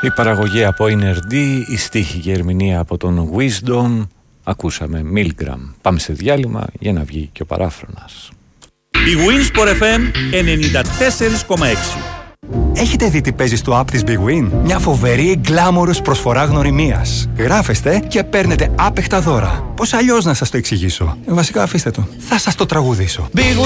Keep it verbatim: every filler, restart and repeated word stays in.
Η παραγωγή από Inner D, η στίχη και η ερμηνεία από τον Wisdom. Ακούσαμε Milgram. Πάμε σε διάλειμμα για να βγει και ο παράφρονας. Η Winsport εφ εμ ενενήντα τέσσερα κόμμα έξι. Έχετε δει τι παίζει στο app της Big Win? Μια φοβερή γκλάμορος προσφορά γνωριμίας. Γράφεστε και παίρνετε άπεχτα δώρα. Πώς αλλιώς να σας το εξηγήσω? Βασικά αφήστε το. Θα σας το τραγουδήσω.